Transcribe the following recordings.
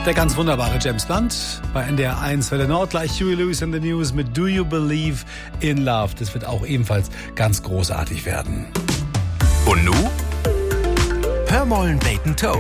Der ganz wunderbare James Blunt bei NDR 1 Welle Nord, gleich Huey Lewis in the News mit Do You Believe in Love. Das wird auch ebenfalls ganz großartig werden. Und nu? Hör mollen Bacon Toe.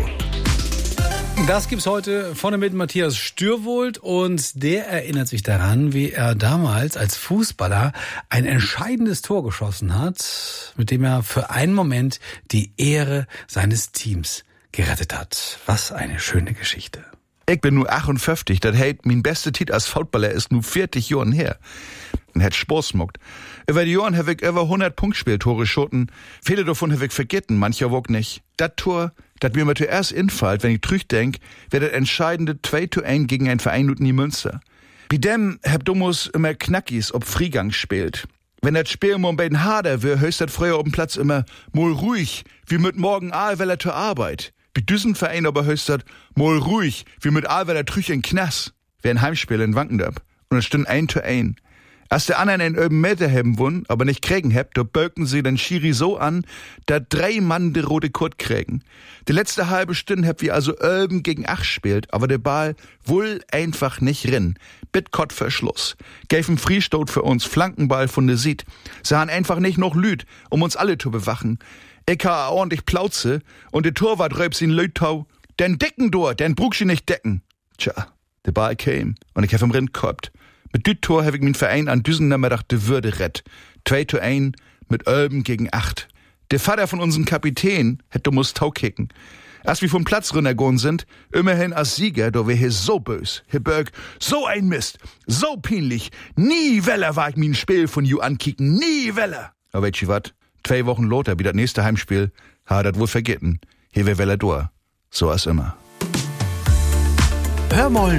Das gibt's heute vorne mit Matthias Stürwold und der erinnert sich daran, wie er damals als Fußballer ein entscheidendes Tor geschossen hat, mit dem er für einen Moment die Ehre seines Teams gerettet hat. Was eine schöne Geschichte. Ich bin nur 58, das heißt, mein bester Titel als Footballer ist nur 40 Jahren her. Und hat Spaß gemacht. Über die Jahren habe ich über 100 Punktspieltore geschossen. Viele davon habe ich vergessen, mancher auch nicht. Das Tor, das mir mal zuerst infällt, wenn ich zurückdenke, wäre das entscheidende 2:1 gegen einen Verein in Münster. Bei dem hab Domus immer Knackis ob Friegang spielt. Wenn das Spiel mal bei den Hader wäre, höchst das früher auf dem Platz immer mal ruhig, wie mit morgen Aalweller zur Arbeit. Bei diesem Verein aber höchst das mal ruhig, wie mit Aalweller Trüch in Knass. Wer ein Heimspiel in Wankendorp. Und es stund 1:1. Als der anderen einen öben Meter haben wollen, aber nicht kriegen habt, da böken sie den Schiri so an, dass 3 Mann die rote Kurt kriegen. Die letzte halbe Stunde habt wir also öben gegen 8 spielt, aber der Ball wohl einfach nicht rin. Bitkott Verschluss. Gäfen Friestot für uns, Flankenball von der Sied. Sie haben einfach nicht noch Lüd, um uns alle zu bewachen. Ich ha ordentlich Plauze und der Torwart räubs ihn Lütau. Den Decken dort, den brugst du nicht decken. Tja, der Ball kam und ich hab im Rind gehabt. Mit düt Tor hab ich meinen Verein an düsen Nachmittag de Würde rett. 2:1 mit Ölben gegen 8. Der Vater von unserem Kapitän hätte musst Tau kicken. Als wir vom Platz runtergegangen sind, immerhin als Sieger, da wär hier so bös. Herr Berg, so ein Mist, so peinlich. Nie Weller war ich mein Spiel von you ankicken, nie Weller. Aber weißt du wat? 2 Wochen loter, wie das nächste Heimspiel, dat wohl vergessen. Hier wär Weller durch. So als immer. Hör mollen